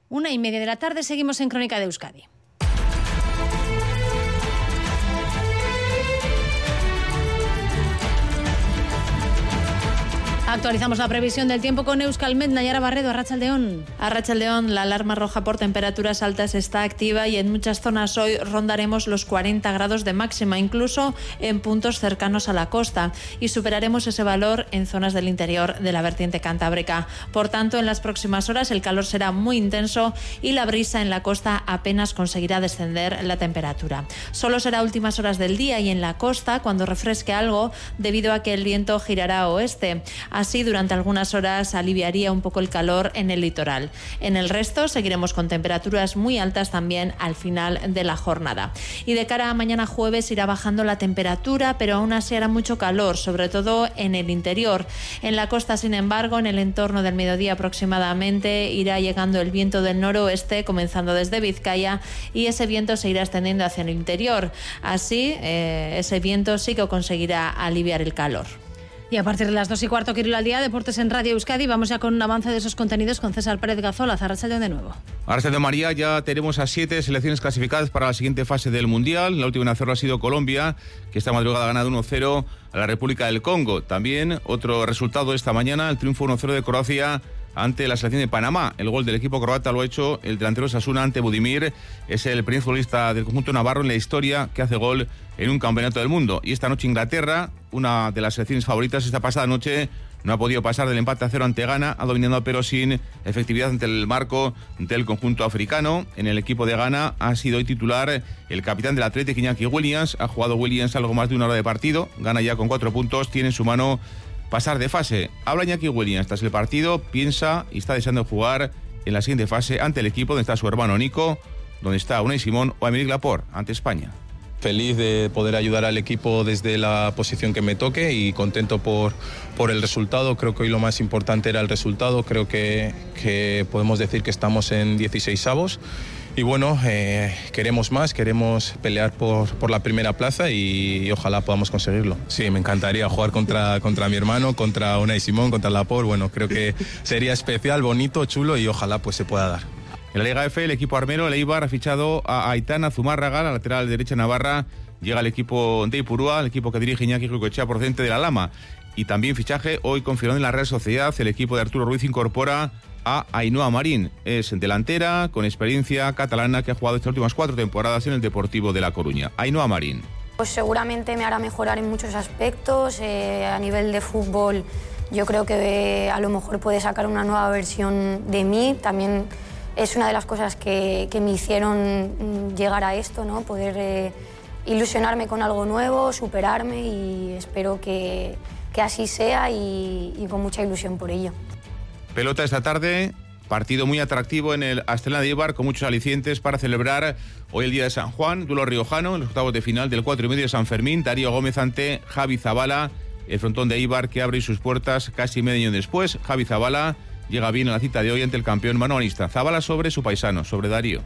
1:30 de la tarde, seguimos en Crónica de Euskadi. Actualizamos la previsión del tiempo con Euskalmet. Nayara Barredo, Arratsaldeón. Arratsaldeón, la alarma roja por temperaturas altas está activa y en muchas zonas hoy rondaremos los 40 grados de máxima, incluso en puntos cercanos a la costa, y superaremos ese valor en zonas del interior de la vertiente cantábrica. Por tanto, en las próximas horas el calor será muy intenso y la brisa en la costa apenas conseguirá descender la temperatura. Solo será a últimas horas del día y en la costa cuando refresque algo, debido a que el viento girará a oeste. Así, durante algunas horas aliviaría un poco el calor en el litoral. En el resto seguiremos con temperaturas muy altas también al final de la jornada. Y de cara a mañana jueves irá bajando la temperatura, pero aún así hará mucho calor, sobre todo en el interior. En la costa, sin embargo, en el entorno del mediodía aproximadamente, irá llegando el viento del noroeste, comenzando desde Vizcaya, y ese viento se irá extendiendo hacia el interior. Así, ese viento sí que conseguirá aliviar el calor. Y a partir de las 2:15, Quirilo al día, Deportes en Radio Euskadi. Vamos ya con un avance de esos contenidos con César Pérez Gazola. Arratsaldeón de nuevo. Arratsaldeón, María. Ya tenemos a 7 selecciones clasificadas para la siguiente fase del Mundial. La última en hacerlo ha sido Colombia, que esta madrugada ha ganado 1-0 a la República del Congo. También otro resultado esta mañana, el triunfo 1-0 de Croacia ante la selección de Panamá. El gol del equipo croata lo ha hecho el delantero Osasuna ante Budimir. Es el primer futbolista del conjunto navarro en la historia que hace gol en un campeonato del mundo. Y esta noche Inglaterra, una de las selecciones favoritas, esta pasada noche no ha podido pasar del empate a 0 ante Ghana, ha dominado pero sin efectividad ante el marco del conjunto africano. En el equipo de Ghana ha sido hoy titular el capitán del Athletic, Iñaki Williams. Ha jugado Williams algo más de una hora de partido, gana ya con 4 puntos, tiene en su mano pasar de fase. Habla Iñaki Williams tras el partido, piensa y está deseando jugar en la siguiente fase ante el equipo donde está su hermano Nico, donde está Unai Simón o Aymeric Laporte ante España. Feliz de poder ayudar al equipo desde la posición que me toque y contento por el resultado. Creo que hoy lo más importante era el resultado. Creo que podemos decir que estamos en 16avos. Y bueno, queremos más, queremos pelear por la primera plaza y ojalá podamos conseguirlo. Sí, me encantaría jugar contra mi hermano, contra Unai Simón, contra Laporte. Bueno, creo que sería especial, bonito, chulo y ojalá pues se pueda dar. En la Liga F, el equipo armero, el Eibar, ha fichado a Aitana Zumárraga, la lateral derecha navarra. Llega el equipo de Ipurúa, el equipo que dirige Iñaki Goicoechea, procedente de la Lama. Y también fichaje hoy confirmado en la Real Sociedad, el equipo de Arturo Ruiz incorpora a Ainhoa Marín. Es delantera, con experiencia catalana, que ha jugado estas últimas 4 temporadas en el Deportivo de La Coruña. Ainhoa Marín. Pues seguramente me hará mejorar en muchos aspectos. A nivel de fútbol, yo creo que a lo mejor puede sacar una nueva versión de mí. También es una de las cosas que me hicieron llegar a esto, ¿no? Poder ilusionarme con algo nuevo, superarme, y espero que así sea y con mucha ilusión por ello. Pelota esta tarde, partido muy atractivo en el Astelana de Eibar, con muchos alicientes para celebrar hoy el día de San Juan, duelo riojano en los octavos de final del 4:30 de San Fermín. Darío Gómez ante Javi Zabala, el frontón de Eibar que abre sus puertas casi medio año después. Javi Zabala llega bien a la cita de hoy ante el campeón manualista. Zabala sobre su paisano, sobre Darío.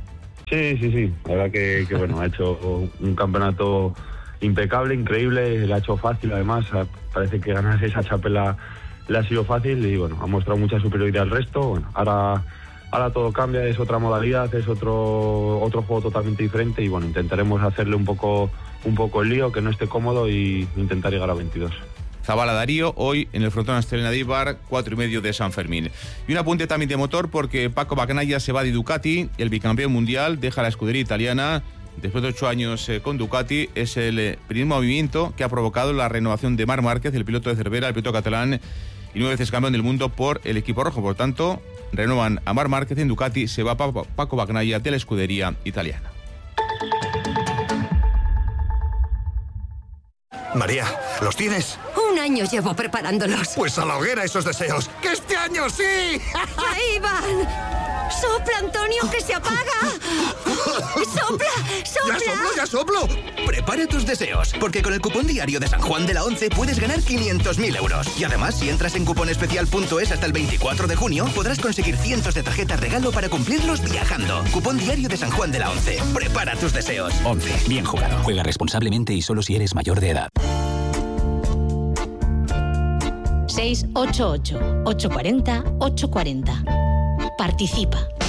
Sí. La verdad que bueno, ha hecho un campeonato impecable, increíble, le ha hecho fácil además. Parece que ganar esa chapela le ha sido fácil y bueno, ha mostrado mucha superioridad al resto. Bueno, ahora todo cambia, es otra modalidad, es otro juego totalmente diferente y bueno, intentaremos hacerle un poco el lío, que no esté cómodo y intentar llegar a 22. Zabala Darío, hoy en el frontón Astelana de Eibar, 4:30 de San Fermín. Y un apunte también de motor, porque Paco Bagnaia se va de Ducati, el bicampeón mundial deja la escudería italiana después de 8 años con Ducati. Es el primer movimiento que ha provocado la renovación de Marc Márquez, el piloto de Cervera, el piloto catalán y 9 veces campeón del mundo por el equipo rojo. Por tanto, renuevan a Marc Márquez en Ducati, se va Paco Bagnaia de la escudería italiana. María, ¿los tienes? Un año llevo preparándolos. Pues a la hoguera esos deseos. ¡Que este año sí! ¡Ahí van! ¡Sopla, Antonio, que se apaga! ¡Sopla! ¡Ya soplo! Prepara tus deseos, porque con el cupón diario de San Juan de la 11 puedes ganar 500.000 euros. Y además, si entras en cuponespecial.es hasta el 24 de junio, podrás conseguir cientos de tarjetas regalo para cumplirlos viajando. Cupón diario de San Juan de la 11. Prepara tus deseos. 11. Bien jugado. Juega responsablemente y solo si eres mayor de edad. 688 840 840. Participa.